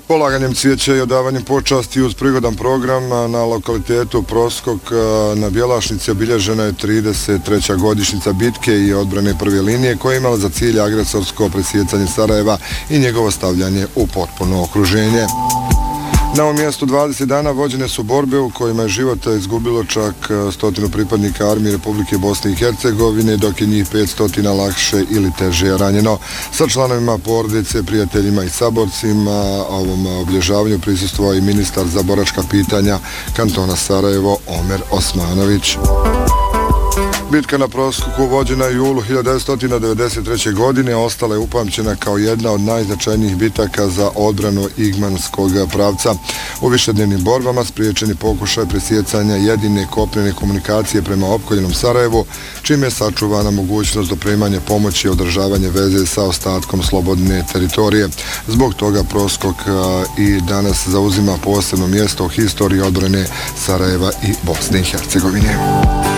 Polaganjem cvijeća i odavanjem počasti uz prigodan program na lokalitetu Proskok na Bjelašnici obilježena je 33. godišnjica bitke i odbrane prve linije koja je imala za cilj agresorsko presjecanje Sarajeva i njegovo stavljanje u potpuno okruženje. Na ovom mjestu 20 dana vođene su borbe u kojima je život izgubilo čak 100 pripadnika armije Republike Bosne i Hercegovine, dok je njih 500 lakše ili teže ranjeno. Sa članovima porodice, prijateljima i saborcima ovom obilježavanju prisustvovao i ministar za boračka pitanja kantona Sarajevo Omer Osmanović. Bitka na Proskoku vođena je u julu 1993. godine, ostala je upamćena kao jedna od najznačajnijih bitaka za odbranu Igmanskog pravca. U višednevnim borbama spriječen je pokušaj presjecanja jedine kopnene komunikacije prema opkoljenom Sarajevu, čime je sačuvana mogućnost dopremanja pomoći i održavanje veze sa ostatkom slobodne teritorije. Zbog toga Proskok i danas zauzima posebno mjesto u historiji odbrane Sarajeva i Bosne i Hercegovine.